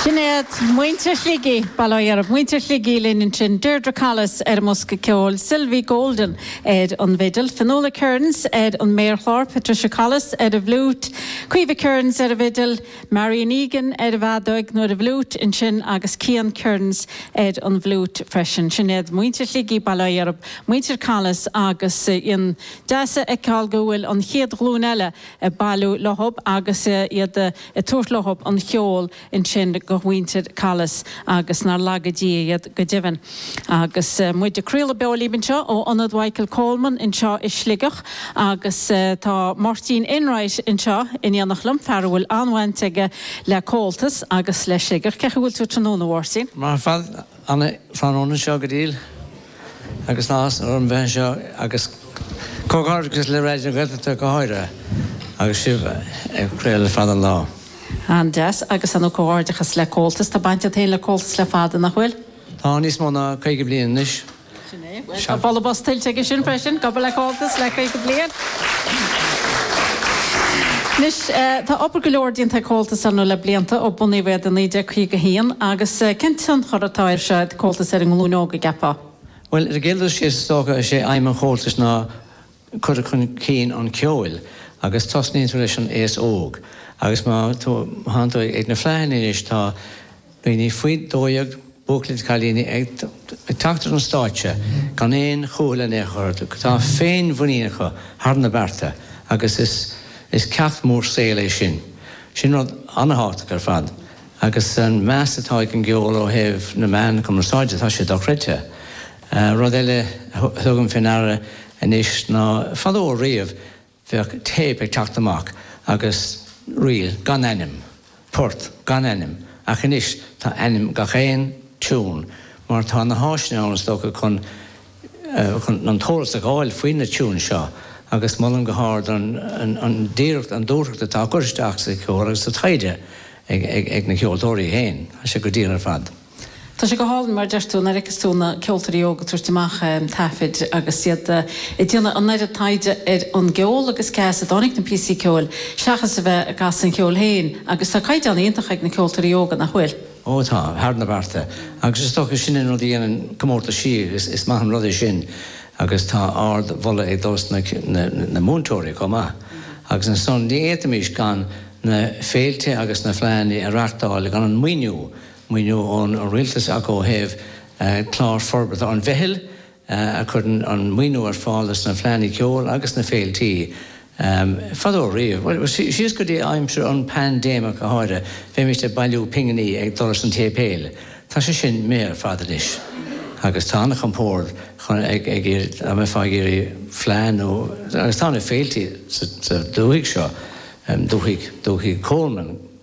Sinead muintir sligi balair muintir sligi linn sin Deirdre Callis Musca Ceol, Sylvie Golden ed on Vidal, Finola Kearns ed on Mayorchlár, Patricia Callis ed of Lute, Quiva Kearns ed of Vidal, Marian Egan ed of Adog no of Lute in sin agus Cian Kearns ed on Lute freshen. Sinead muintir sligi balair muintir Callis agus in dasa e calgoil on Chiad Glúnella e balu lohob agus iad e tuairt lohob on Cheol in sin go winter Callis agus nar lagadí iad go divan agus muid de críla beolíbin seo ó Anad Michael Coleman in seo is sligach agus tá Martin Enright in seo in Ianachlam farhfuil anhaintige le cóltas agus le sligach cecha bhfuil tú tróna bhharsin. Mar fad anna fanóna seo go díl agus nás ar an bheith seo agus cógáirgus le réidir gaiilta go háire agus sibh créile fad an lá. Andas agus an cóáidechas le cóltas tá bainte taon le cóltas le fada nach bhfuil? Tá níos móna caige bliain nis. Tá ballabás tiltte sin freisin, gabal le cóltas le caige bliain. Nis tá obair go leordíonn tá cóltas an le blianta ó bunaí bhead an 9 híon agus cin san choratáir se cóltas ar an glúnóga gapa? Well, ar gildas sé stócha sé aimime cóltas ná chur chun cín an ceoil agus tosníonn leis an éas óg. Agus má hanú ag na phleanis tá ní faoid dóiag bóclid chalíní ag tatar an stáitse gan éon chúla néchirú. Tá féin bhuiínacha thna berta agus is ceacht mór séla sin. Sin rud anhacht gur fad. Agus an measatá an geol ó heh na man cum stáide tá sé dochreite. Rud eile thugam finara inis ná fadó riamh bheith tape ag teacht amach agus riil, gan enim, port, gan enim, ach inis tá enim ga chéin tún, mar tá na háisne ánas dócha chun an tóras a gáil faoin na tún seo, agus mullan go háir an díreacht an dúreacht atá guristeach sa ceol agus sa taide ag na ceoldóirí héin, a sé go dtíar ar fad. Tá sé go hálan mar deirtú na ricastúna ceoltarí óga tuairteach taifid agus iad i dtíanana an neidir taide ar an geol agus ceas a dánig na PC ceol seachas a bheith gas an ceol héin agus tá caiid an ionintach ag na ceoltarí óga nach bhfuil. Ó tá, thna barta. Agus is tócha sin in rudí an comórta siar is maithan rudí sin agus tá ard bhola ag dós na múntóirí comá. Agus an son ní éitimís gan na féilte agus na phleanaí a reachtáil gan an muinniú ón rialtas a go heh clár forbert an bhehil a chun an muinú ar fálas na phleanaí ceol agus na féiltí. Fadó riamh, sios go dtí aimsir an pandémach a háire féimiiste bailú pinganí ag doras an tépéile. Tá sé sin méar fadalis. Agus tána champór chun ag a me fá géirí phlean agus tána féiltí sa dúigh seo, dúigh Coleman